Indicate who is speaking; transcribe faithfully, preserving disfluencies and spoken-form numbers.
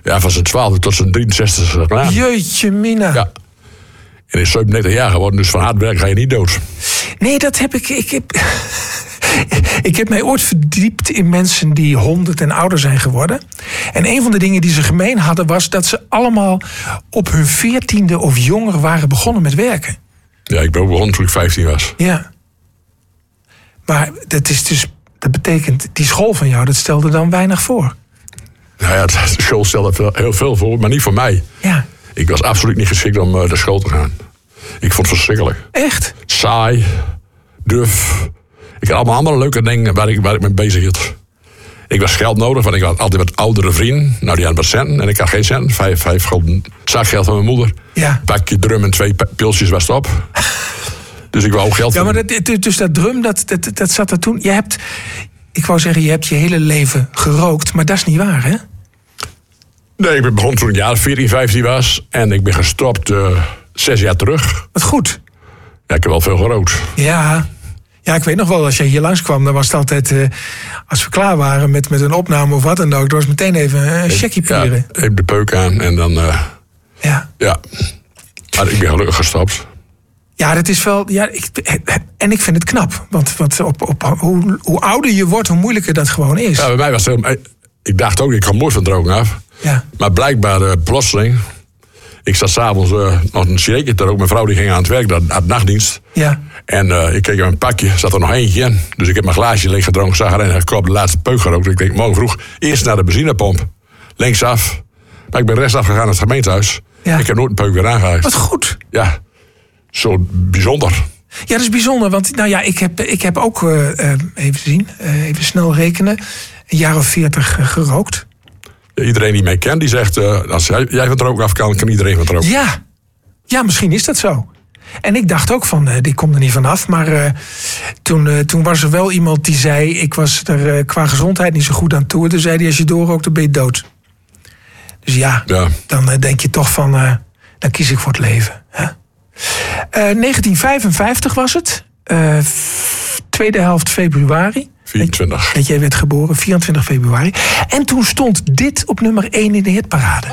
Speaker 1: Ja, van zijn twaalfde tot zijn drieënzestigste gedaan.
Speaker 2: Jeetje mina.
Speaker 1: Ja. En hij is zevenennegentig jaar geworden, dus van hard werk ga je niet dood.
Speaker 2: Nee, dat heb ik... Ik heb, ik heb mij ooit verdiept in mensen die honderd en ouder zijn geworden. En een van de dingen die ze gemeen hadden was dat ze allemaal op hun veertiende of jonger waren begonnen met werken.
Speaker 1: Ja, ik ben ook begonnen toen ik vijftien was.
Speaker 2: Ja. Maar dat is dus... Dat betekent, die school van jou, dat stelde dan weinig voor.
Speaker 1: Nou ja, de school stelde veel, heel veel voor, maar niet voor mij.
Speaker 2: Ja.
Speaker 1: Ik was absoluut niet geschikt om uh, naar school te gaan. Ik vond het verschrikkelijk.
Speaker 2: Echt?
Speaker 1: Saai, duf. Ik had allemaal andere leuke dingen waar ik, waar ik mee bezig hield. Ik was geld nodig, want ik had altijd met oudere vrienden. Nou, die hadden wat centen en ik had geen centen. Vijf, vijf gulden zakgeld van mijn moeder.
Speaker 2: Ja.
Speaker 1: Pakje drum en twee pilsjes was het op. Dus ik wou ook geld.
Speaker 2: Ja, maar dat, dus dat drum, dat, dat, dat zat er toen... Je hebt, ik wou zeggen, je hebt je hele leven gerookt, maar dat is niet waar, hè?
Speaker 1: Nee, ik ben begonnen toen ik jaar veertien, vijftien was. En ik ben gestopt uh, zes jaar terug.
Speaker 2: Wat goed.
Speaker 1: Ja, ik heb wel veel gerookt.
Speaker 2: Ja, ja, ik weet nog wel, als jij hier langskwam, dan was het altijd... Uh, als we klaar waren met, met een opname of wat dan ook... dan was meteen even uh, een checkie pieren.
Speaker 1: Ja, even de peuk aan en dan... Uh,
Speaker 2: ja.
Speaker 1: Ja. Maar ik ben gelukkig gestopt.
Speaker 2: Ja, dat is wel... Ja, ik, en ik vind het knap. Want, want op, op, hoe, hoe ouder je wordt, hoe moeilijker dat gewoon is.
Speaker 1: Ja, bij mij was het... Ik dacht ook, ik kwam mooi van drogen af.
Speaker 2: Ja.
Speaker 1: Maar blijkbaar, uh, plotseling... Ik zat s'avonds uh, nog een sigaretje te roken. Mijn vrouw die ging aan het werk, dat had nachtdienst.
Speaker 2: Ja.
Speaker 1: En uh, ik keek in mijn pakje, zat er nog eentje in. Dus ik heb mijn glaasje leeg gedronken, zag erin en ik heb de laatste peuk gerookt. Ik denk, morgen vroeg eerst naar de benzinepomp. Linksaf. Maar ik ben rechtsaf gegaan naar het gemeentehuis.
Speaker 2: Ja.
Speaker 1: Ik heb nooit een peuk weer aangehaald.
Speaker 2: Wat goed.
Speaker 1: Ja, zo bijzonder.
Speaker 2: Ja, dat is bijzonder, want nou ja, ik heb, ik heb ook, uh, uh, even zien, uh, even snel rekenen, een jaar of veertig uh, gerookt.
Speaker 1: Ja, iedereen die mij kent, die zegt, uh, als jij, jij van het roken af kan, kan iedereen van het roken.
Speaker 2: Ja, ja, misschien is dat zo. En ik dacht ook van, uh, die komt er niet vanaf. Maar uh, toen, uh, toen was er wel iemand die zei, ik was er uh, qua gezondheid niet zo goed aan toe. Toen zei hij, als je doorrookt, dan ben je dood. Dus ja,
Speaker 1: Ja.
Speaker 2: dan uh, denk je toch van, uh, dan kies ik voor het leven. Hè? Uh, negentien vijfenvijftig was het. Uh, f- tweede helft februari.
Speaker 1: vierentwintig.
Speaker 2: Dat jij werd geboren, vierentwintig februari. En toen stond dit op nummer één in de hitparade.